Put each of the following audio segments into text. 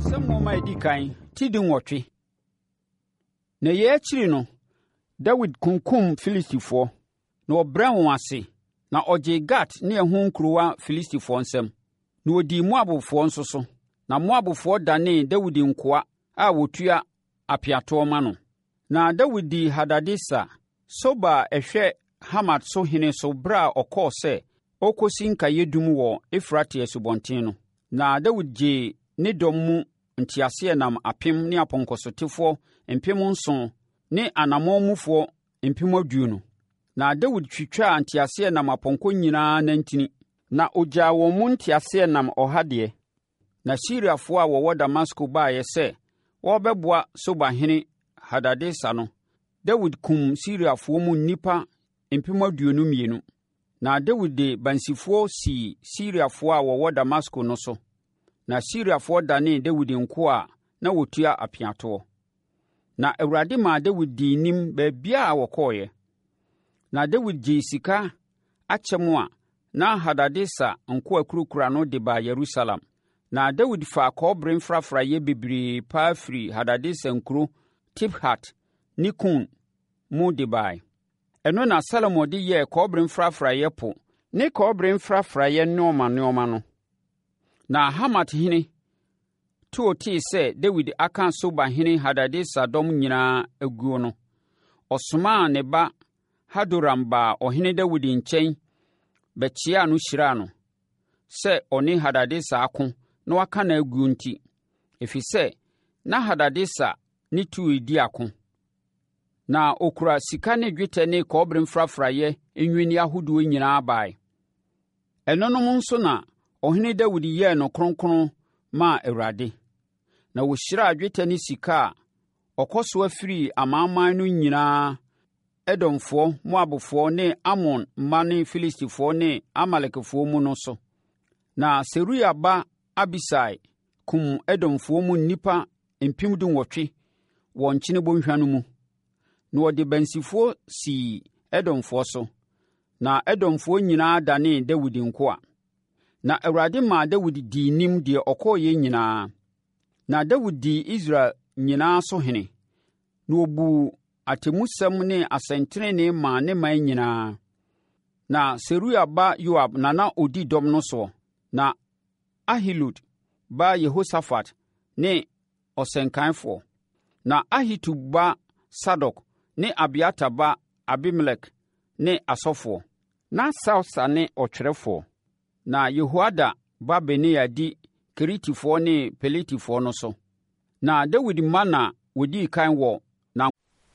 Samoma edikan tidin wotwe. Na ye akiri no David kunkum Filistifo na obran won ase na oje Gat ne ehun nkruwa Filistifo nsam. Na odi Moabfo nso so na Moabfo dane David nkoa a wotua apiato ma no. Na David di Hadadesa Soba ehwe Hamat so hene so bra okose okosi nkayedum wo Efrate asubonten no. Na David je ne dom mu ntiase nam apem ne aponkosotefo empem nson ne anamomufo empem aduonu. Na David twitwa ntiase nam aponko nyinaa nantini na ogya won mu ntiase nam ohade. Na Syriafo a wo Damasco baaye se wo beboa Soba hene Hadadesa no. David kum Syriafo mu nipa empem aduonu mienu. Na David de bansifo si Syriafo a wo Damasco no so. Na Syriafo dane David nkoa na wotua apiato. Na Awurade ma David di nim baabia a wokoye. Na David ji sika achemu a na Hadadesa nkoa kurukura no de ba Yerusalem. Na David fa kobre mfrafraye bebre pa firi Hadadesa nkuru Tibhat Nikun mu de bai. Eno na Salomo de ye kobre mfrafraye po ne kobre mfrafraye nneoma no. Na Hamat hene tuoti se David aka Soba hene Hadadesa dom nyina aguo no. Osoma ne ba Hadoram ba ohene David nchen bechia no hyira no. Se oni Hadadesa ako na waka na aguo nti. Efise na Hadadesa ni tu edi ako. Na okura sika ne dwetɛ ne kobre mfrafraye enwini ahodo nyina bai. Enonom nso na ohene David yɛ no kronkron ma Awurade. Na wohyira adwetɛ ne sika ɔkɔso afiri amanaman no nyinaa Edomfo, Moabfo ne Amon mma ne Filistifo ne Amalekfo mu no so. Na Seruia ba Abisai kum Edomfo mu nipa empem du nwɔtwe wɔ nkyene bɔnhwa no mu. Na wɔde bansifo si Edomfo so. Na Edomfo nyinaa dane David nkoa. Na Awurade ma David di nim de okoye nyinaa. Na David di Israel nyinaa so hene. Na obu atemusem ne asentene ne ma ne man nyinaa. Na Seruia ba Yoab na odi dom no so. Na Ahilud ba Yehosaphat ne osenkanfo. Na Ahitub ba Sadok ne Abiata ba Abimelek ne asofo. Na Sausa ne otwerefo. Na Yehoada ba Benaya di Keritifo ne Peletifo no so. Na David ma na wodi kan wo na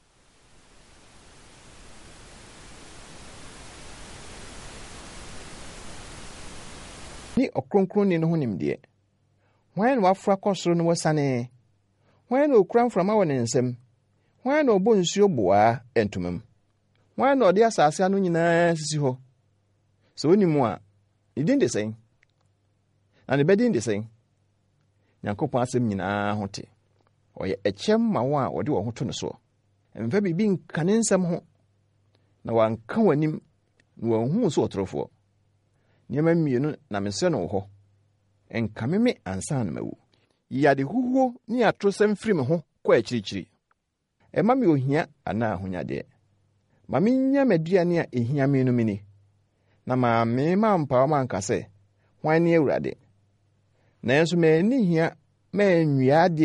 ni okronkron ni no honim de. Hwan na wafra kosoro no wasane? Hwan na okura mframa wɔ ne nsam? Hwan na ɔbɔ nsuo boa entumam? Hwan na ɔde asase anu nyinaa sisi hɔ? So onim a idin de sɛn? Na ne bedin de sɛn? Nyankopɔn asɛm nyinaa ho te. Ɔyɛ ɛkyɛm ma wɔn a wɔde wɔn ho to no so. Mfa bibi nkane nsɛm ho. Na wanka w'anim na wanhu so ɔtorofoɔ. Nneɛma mmienu na mesrɛ no wɔ hɔ. Ɛnkame me ansa na mawu. Yade huhuo ne atorosɛm firi me ho kɔ akyirikyiri. Ɛma me ohia anaa ahonyadeɛ. Ma menya m'aduane a ehia me no mini. Na ma me ma mpawa manka sɛ, hwan ne Awurade. Na nso me ni hia ma nwia